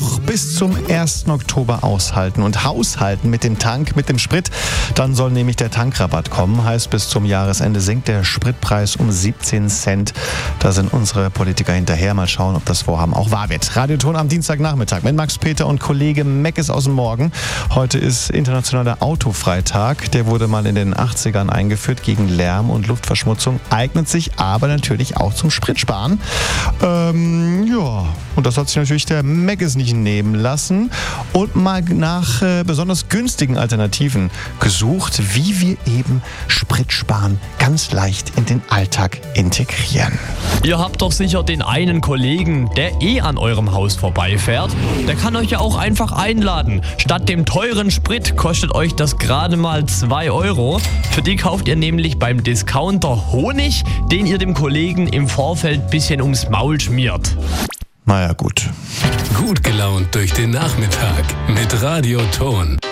noch bis zum 1. Oktober aushalten und haushalten mit dem Tank, mit dem Sprit. Dann soll nämlich der Tankrabatt kommen. Heißt, bis zum Jahresende sinkt der Spritpreis um 17 Cent. Da sind unsere Politiker hinterher. Mal schauen, ob das Vorhaben auch wahr wird. Radioton am Dienstagnachmittag mit Max Peter und Kollege Meckes aus dem Morgen. Heute ist internationaler Autofreitag. Der wurde mal in den 80ern eingeführt gegen Lärm und Luftverschmutzung. Eignet sich aber natürlich auch zum Spritsparen. Und das hat sich natürlich der Meckes nicht nehmen lassen und mal nach besonders günstigen Alternativen gesucht, wie wir eben Spritsparen ganz leicht in den Alltag integrieren. Ihr habt doch sicher den einen Kollegen, der an eurem Haus vorbeifährt. Der kann euch ja auch einfach einladen. Statt dem teuren Sprit kostet euch das gerade mal 2 €. Für die kauft ihr nämlich beim Discounter Honig, den ihr dem Kollegen im Vorfeld ein bisschen ums Maul schmiert. Naja, gut. Gut gelaunt durch den Nachmittag mit Radioton.